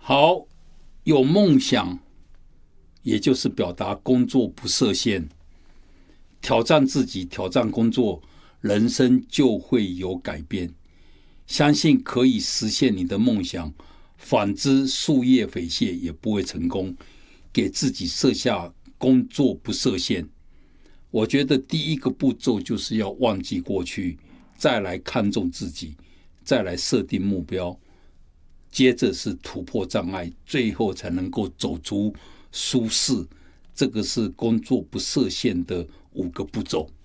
好，有梦想，也就是表达工作不设限，挑战自己，挑战工作，人生就会有改变。相信可以实现你的梦想，反之树叶匪懈也不会成功。给自己设下工作不设限。我觉得第一个步骤就是要忘记过去，再来看重自己，再来设定目标，接着是突破障碍，最后才能够走出舒适。这个是工作不设限的5个步骤。